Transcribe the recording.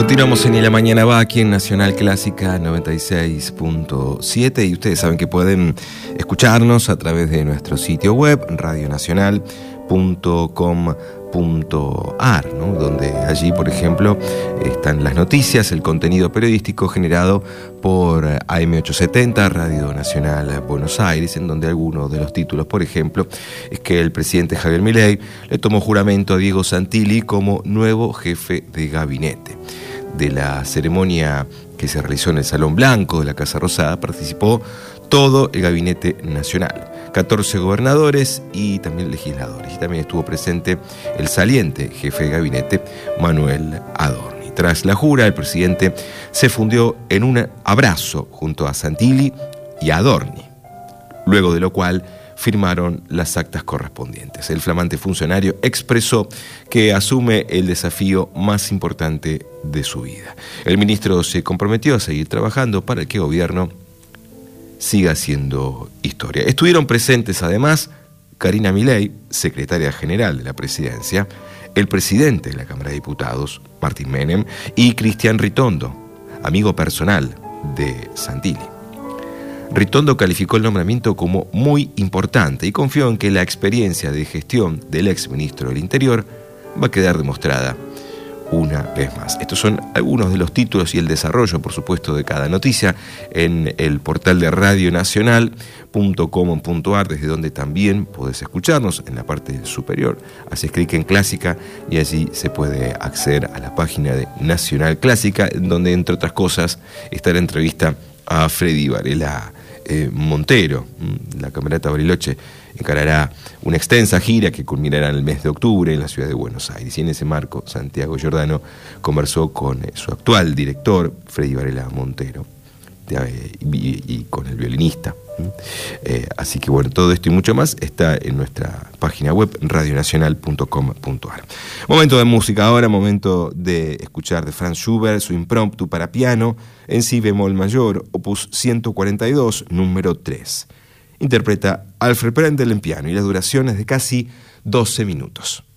Continuamos en Y la Mañana Va, aquí en Nacional Clásica 96.7, y ustedes saben que pueden escucharnos a través de nuestro sitio web radionacional.com.ar, ¿no? Donde allí, por ejemplo, están las noticias, el contenido periodístico generado por AM870, Radio Nacional Buenos Aires, en donde algunos de los títulos, por ejemplo, es que el presidente Javier Milei le tomó juramento a Diego Santilli como nuevo jefe de gabinete. De la ceremonia que se realizó en el Salón Blanco de la Casa Rosada participó todo el gabinete nacional, 14 gobernadores y también legisladores. Y también estuvo presente el saliente jefe de gabinete, Manuel Adorni. Tras la jura, el presidente se fundió en un abrazo junto a Santilli y a Adorni, luego de lo cual firmaron las actas correspondientes. El flamante funcionario expresó que asume el desafío más importante de su vida. El ministro se comprometió a seguir trabajando para que el gobierno siga haciendo historia. Estuvieron presentes además Karina Milei, secretaria general de la presidencia, el presidente de la Cámara de Diputados, Martín Menem, y Cristian Ritondo, amigo personal de Santilli. Ritondo calificó el nombramiento como muy importante y confió en que la experiencia de gestión del exministro del Interior va a quedar demostrada una vez más. Estos son algunos de los títulos y el desarrollo, por supuesto, de cada noticia en el portal de radionacional.com.ar, desde donde también podés escucharnos en la parte superior. Haces clic en Clásica y allí se puede acceder a la página de Nacional Clásica, en donde, entre otras cosas, está la entrevista a Freddy Varela Montero. La Camerata Bariloche encarará una extensa gira que culminará en el mes de octubre en la ciudad de Buenos Aires. Y en ese marco, Santiago Giordano conversó con su actual director, Freddy Varela Montero, y con el violinista. Así que bueno, todo esto y mucho más está en nuestra página web radionacional.com.ar. Momento de música ahora, momento de escuchar de Franz Schubert su impromptu para piano en si bemol mayor, opus 142, número 3. Interpreta Alfred Brendel en piano y la duración es de casi 12 minutos.